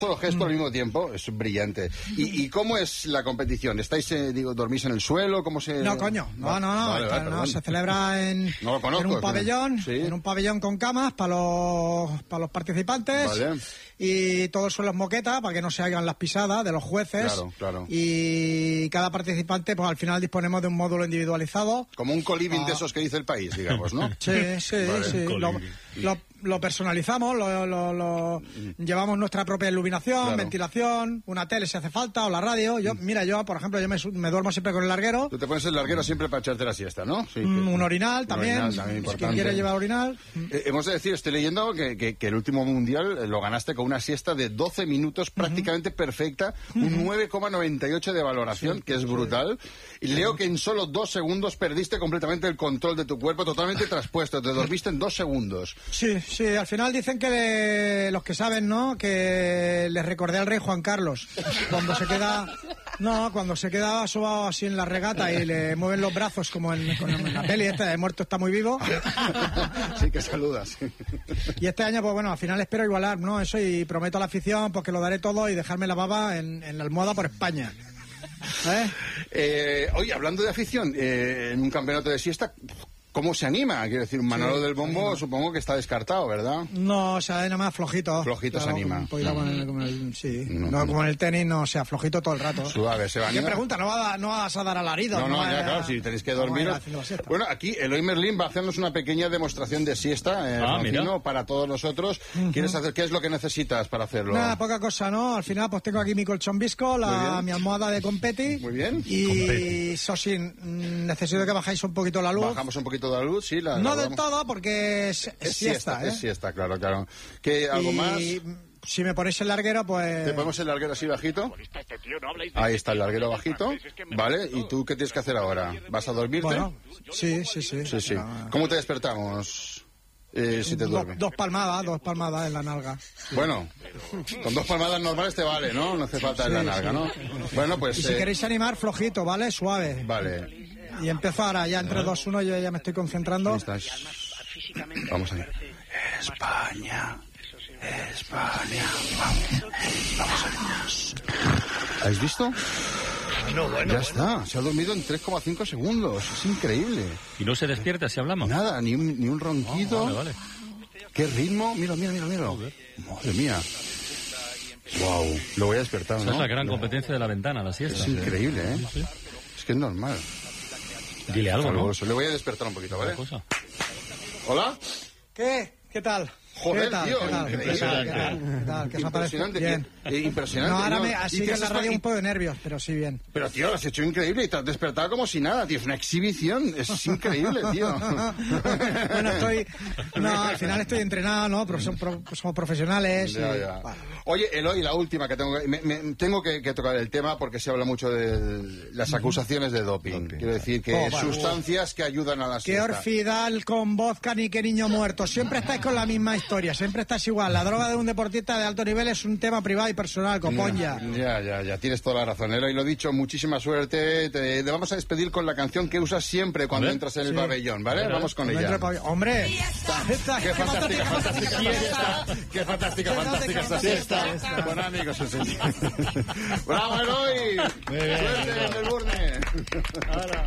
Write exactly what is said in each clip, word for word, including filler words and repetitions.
los gestos al mismo tiempo, es brillante. ¿Y, y cómo es la competición? ¿Estáis, eh, digo, dormís en el suelo? ¿Cómo se...? No, coño, no, no, no, vale, vale, no se celebra en, no lo conozco, en un pabellón, ¿sí? en un pabellón con camas para los, para los participantes. Vale. Y todo el suelo es moqueta para que no se hagan las pisadas de los jueces. Claro, claro. Y cada participante, pues al final disponemos de un módulo individualizado. Como un coliving ah. de esos que dice el país, digamos, ¿no? Sí, sí, vale. sí. Lo, lo, lo personalizamos, lo, lo, lo mm. llevamos nuestra propia iluminación, claro. ventilación, una tele si hace falta, o la radio. Yo, mm. Mira, yo, por ejemplo, yo me, me duermo siempre con el larguero. Tú te pones el larguero siempre para echarte la siesta, ¿no? Sí, mm, que, un orinal también. Un orinal también importante. Quien quiere llevar orinal. Eh, hemos de decir, estoy leyendo que, que, que el último mundial lo ganaste con una siesta de doce minutos prácticamente uh-huh. perfecta, uh-huh. un nueve coma noventa y ocho de valoración, sí, que es brutal. Y leo que en solo dos segundos perdiste completamente el control de tu cuerpo, totalmente traspuesto. Te dormiste en dos segundos. Sí, sí, al final dicen que le, los que saben, ¿no? Que les recordé al rey Juan Carlos. Cuando se queda... No, cuando se queda sobado así en la regata y le mueven los brazos como en, en la peli esta de Muerto está muy vivo. Sí, que saludas. Y este año, pues bueno, al final espero igualar, ¿no? Eso, y prometo a la afición pues que lo daré todo y dejarme la baba en, en la almohada por España. ¿Eh? Eh, oye, hablando de afición, eh, en un campeonato de siesta... ¿Cómo se anima? Quiero decir, un Manolo sí, del Bombo supongo que está descartado, ¿verdad? No, o sea, nada más flojito. Flojito claro, se anima. Un poquito como, en el, como en el, sí. No, no como en el tenis, no, o sea, flojito todo el rato. Suave, se va a animar. ¿Qué pregunta? ¿No, va a, no vas a dar alarido? No, no, no ya, a, claro, si tenéis que dormir. No bueno, aquí Eloy Merlín va a hacernos una pequeña demostración de siesta, eh, ah, Francino, para todos nosotros. Uh-huh. ¿Quieres hacer? ¿Qué es lo que necesitas para hacerlo? Nada, poca cosa, ¿no? Al final, pues tengo aquí mi colchón visco, la, mi almohada de competi. Muy bien. Y, eso sí, necesito que bajáis un poquito la luz. Bajamos un poquito la luz, sí, la... No del todo, porque es, es, es siesta, siesta, ¿eh? Es siesta, claro, claro. ¿Qué, algo y, más? Si me ponéis el larguero, pues... ¿Te ponemos el larguero así bajito? Ahí está el larguero bajito. Vale, ¿y tú qué tienes que hacer ahora? ¿Vas a dormirte? Bueno, sí, sí, sí. Sí, sí. No. ¿Cómo te despertamos? Eh, si te duermes. Do, dos palmadas, dos palmadas en la nalga. Bueno, con dos palmadas normales te vale, ¿no? No hace falta sí, en la nalga, sí. ¿no? Bueno, pues... Y si eh... queréis animar, flojito, ¿vale? Suave. Vale. Y empiezo ahora, ya entre dos uno, yo ya me estoy concentrando. Vamos a ver. España, España, vamos, vamos a ¿Habéis visto? No, bueno, ya bueno. está, se ha dormido en tres coma cinco segundos, es increíble. ¿Y no se despierta si hablamos? Nada, ni un, ni un ronquido. Oh, vale, vale. ¿Qué ritmo? Mira, mira, mira, mira. Madre mía. Wow, lo voy a despertar, ¿no? Esa es la gran competencia de la ventana, la siesta. Es increíble, ¿eh? Sí. Es que es normal. Dile algo, ¿no? Le voy a despertar un poquito, ¿vale? Cosa. ¿Hola? ¿Qué? ¿Qué tal? Joder, ¿Qué tal? tío, ¿Qué tal? impresionante. ¿Qué tal? ¿Qué tal? ¿Qué os ha parecido? Impresionante, Bien. eh, impresionante. No, ahora ¿no? me, así que en la radio un poco de nervios, pero sí bien. Pero, tío, lo has hecho increíble y te has despertado como si nada, tío. Es una exhibición, es increíble, tío. Bueno, estoy... No, al final estoy entrenado, ¿no? Pero son pro, somos profesionales. Ya, y... ya. Bueno. Oye, Eloy, la última que tengo que... Me, me, tengo que, que tocar el tema porque se habla mucho de las acusaciones de doping. doping. Quiero decir que oh, vale. sustancias que ayudan a la Qué siesta. orfidal con vodka ni qué niño muerto. Siempre estáis con la misma historia, siempre estáis igual. La droga de un deportista de alto nivel es un tema privado y personal, copón ya. Ya, ya, ya, tienes toda la razón, Eloy. Lo dicho, muchísima suerte. Te, te vamos a despedir con la canción que usas siempre cuando entras en el sí. pabellón, ¿vale? Vamos con ella. Hombre, esta, qué fantástica, fantástica fiesta. Qué fantástica, fantástica esta fiesta. Bueno, amigos, bravo, Eloy. Suerte en Melbourne. Ahora.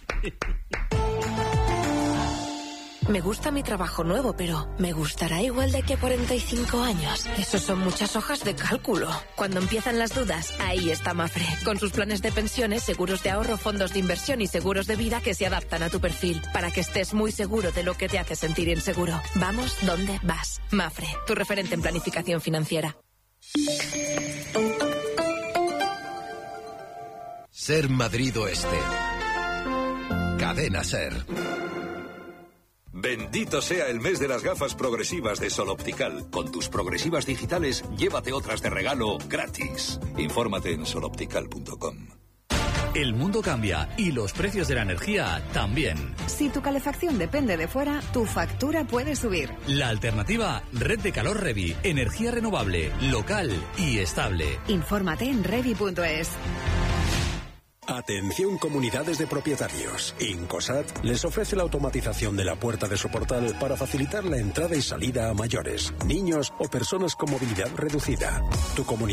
Me gusta mi trabajo nuevo, pero ¿me gustará igual de que cuarenta y cinco años? Eso son muchas hojas de cálculo. Cuando empiezan las dudas, ahí está Mafre. Con sus planes de pensiones, seguros de ahorro, fondos de inversión y seguros de vida que se adaptan a tu perfil. Para que estés muy seguro de lo que te hace sentir inseguro. Vamos donde vas. Mafre, tu referente en planificación financiera. Ser Madrid Oeste. Cadena Ser. Bendito sea el mes de las gafas progresivas de Sol Optical. Con tus progresivas digitales, llévate otras de regalo gratis. Infórmate en sol optical punto com. El mundo cambia y los precios de la energía también. Si tu calefacción depende de fuera, tu factura puede subir. La alternativa, Red de Calor Revi. Energía renovable, local y estable. Infórmate en revi punto es. Atención comunidades de propietarios. Incosat les ofrece la automatización de la puerta de su portal para facilitar la entrada y salida a mayores, niños o personas con movilidad reducida. Tu comunidad